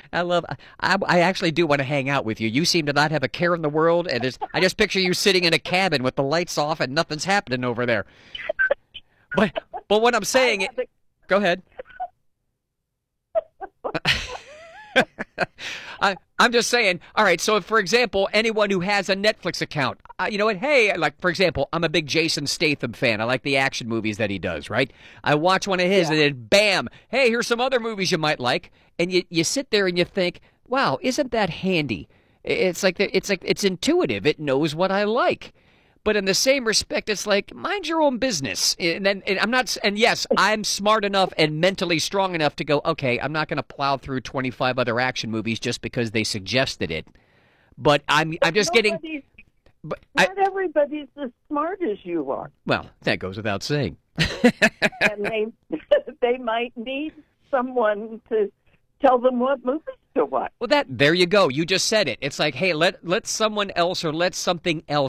I actually do want to hang out with you. You seem to not have a care in the world, and I just picture you sitting in a cabin with the lights off and nothing's happening over there. But what I'm saying, go ahead. I'm just saying, all right, so if, for example, anyone who has a Netflix account, you know what, hey, like, for example, I'm a big Jason Statham fan. I like the action movies that he does, right? I watch one of his, and then, bam, hey, here's some other movies you might like. And you sit there and you think, wow, isn't that handy? It's intuitive. It knows what I like. But in the same respect, it's like, mind your own business. And yes, I'm smart enough and mentally strong enough to go, okay, I'm not going to plow through 25 other action movies just because they suggested it. But I'm just getting. But not everybody's as smart as you are. Well, that goes without saying. And they might need someone to tell them what movies to watch. Well, there you go. You just said it. It's like, hey, let someone else or let something else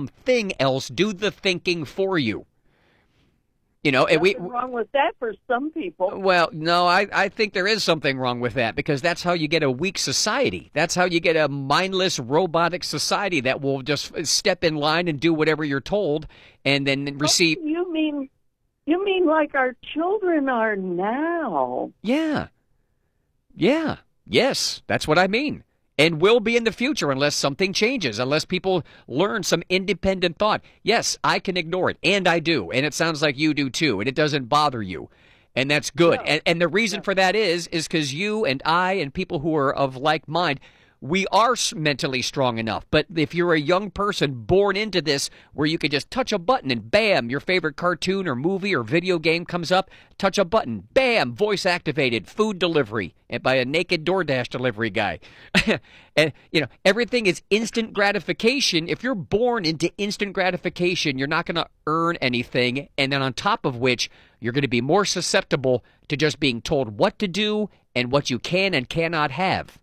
do the thinking for you. You know, Nothing wrong with that for some people. Well, no, I think there is something wrong with that, because that's how you get a weak society. That's how you get a mindless, robotic society that will just step in line and do whatever you're told, and then receive. You mean like our children are now? Yeah. Yeah. Yes, that's what I mean. And will be in the future unless something changes, unless people learn some independent thought. Yes, I can ignore it, and I do, and it sounds like you do too, and it doesn't bother you, and that's good. No. And the reason for that is because you and I and people who are of like mind, we are mentally strong enough. But if you're a young person born into this where you can just touch a button and bam, your favorite cartoon or movie or video game comes up, touch a button, bam, voice activated, food delivery and by a naked DoorDash delivery guy. And, you know, everything is instant gratification. If you're born into instant gratification, you're not going to earn anything. And then on top of which, you're going to be more susceptible to just being told what to do and what you can and cannot have.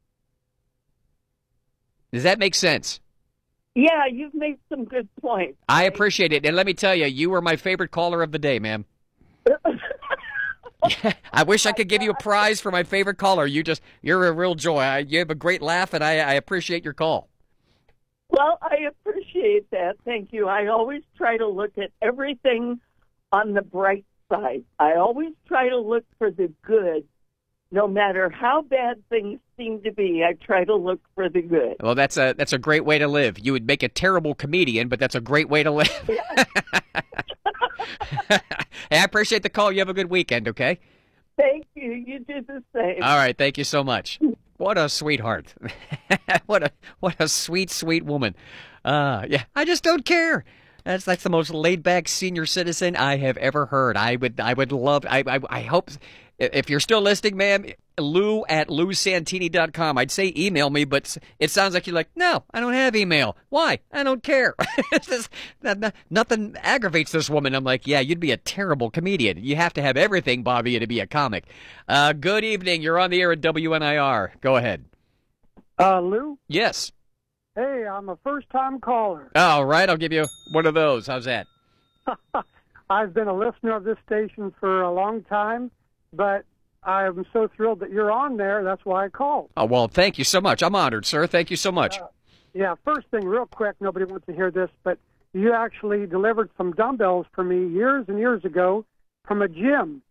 Does that make sense? Yeah, you've made some good points. I appreciate it. And let me tell you, you were my favorite caller of the day, ma'am. I wish I could give you a prize for my favorite caller. You're a real joy. You have a great laugh, and I appreciate your call. Well, I appreciate that. Thank you. I always try to look at everything on the bright side. I always try to look for the good. No matter how bad things seem to be, I try to look for the good. Well, that's a great way to live. You would make a terrible comedian, but that's a great way to live. Yeah. Hey, I appreciate the call. You have a good weekend, okay? Thank you. You do the same. All right. Thank you so much. What a sweetheart. What a sweet, sweet woman. Yeah, I just don't care. That's the most laid-back senior citizen I have ever heard. I would love. I hope. If you're still listening, ma'am, Lou at LouSantini.com. I'd say email me, but it sounds like you're like, no, I don't have email. Why? I don't care. Nothing aggravates this woman. I'm like, yeah, you'd be a terrible comedian. You have to have everything bother you to be a comic. Good evening. You're on the air at WNIR. Go ahead. Lou? Yes. Hey, I'm a first-time caller. All right, I'll give you one of those. How's that? I've been a listener of this station for a long time, but I'm so thrilled that you're on there. That's why I called. Oh, well, thank you so much. I'm honored, sir. Thank you so much. Yeah, first thing, real quick, nobody wants to hear this, but you actually delivered some dumbbells for me years and years ago from a gym.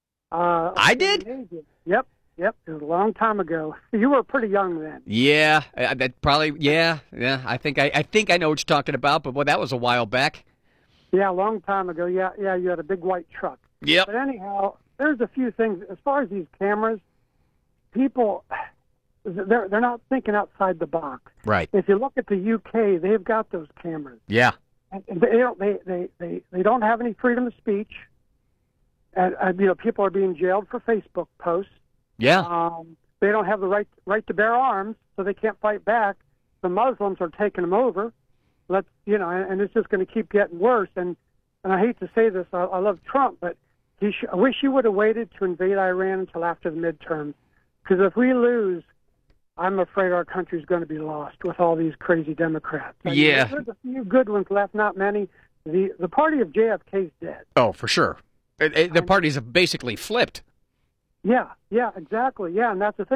I did? Yep. It was a long time ago. You were pretty young then. Yeah, that probably. Yeah. I think I know what you're talking about, but boy, that was a while back. Yeah, a long time ago. Yeah. You had a big white truck. Yep. But anyhow, there's a few things as far as these cameras. People, they're not thinking outside the box. Right. If you look at the UK, they've got those cameras. Yeah. And they don't have any freedom of speech. And people are being jailed for Facebook posts. Yeah. They don't have the right to bear arms, so they can't fight back. The Muslims are taking them over. And it's just going to keep getting worse. And I hate to say this, I love Trump, but I wish he would have waited to invade Iran until after the midterms. Because if we lose, I'm afraid our country's going to be lost with all these crazy Democrats. Yeah. There's a few good ones left, not many. The party of JFK's dead. Oh, for sure. The parties have basically flipped. Yeah, exactly. Yeah, and that's the thing.